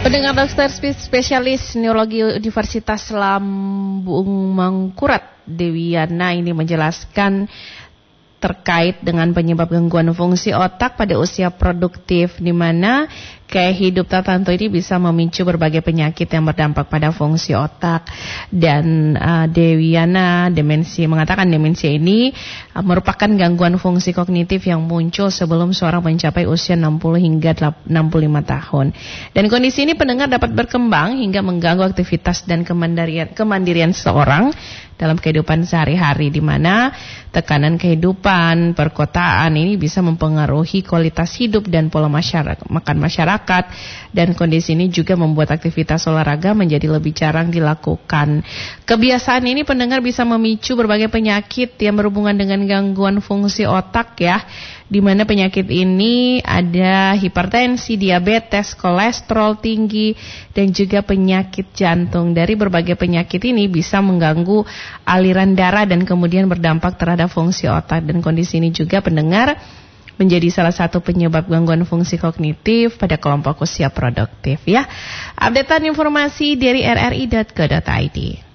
Pendengar dokter spesialis neurologi Universitas Lambung Mangkurat Dewi Yana ini menjelaskan terkait dengan penyebab gangguan fungsi otak pada usia produktif, di mana gaya hidup tertentu ini bisa memicu berbagai penyakit yang berdampak pada fungsi otak. Dan Dewi Yana mengatakan demensia ini merupakan gangguan fungsi kognitif yang muncul sebelum seorang mencapai usia 60 hingga 65 tahun. Dan kondisi ini pendengar dapat berkembang hingga mengganggu aktivitas dan kemandirian seseorang dalam kehidupan sehari-hari, di mana tekanan kehidupan perkotaan ini bisa mempengaruhi kualitas hidup dan pola makan masyarakat, dan kondisi ini juga membuat aktivitas olahraga menjadi lebih jarang dilakukan. Kebiasaan ini pendengar bisa memicu berbagai penyakit yang berhubungan dengan gangguan fungsi otak ya, di mana penyakit ini ada hipertensi, diabetes, kolesterol tinggi, dan juga penyakit jantung. Dari berbagai penyakit ini bisa mengganggu aliran darah dan kemudian berdampak terhadap fungsi otak. Dan kondisi ini juga pendengar menjadi salah satu penyebab gangguan fungsi kognitif pada kelompok usia produktif ya. Updatean informasi dari rri.co.id.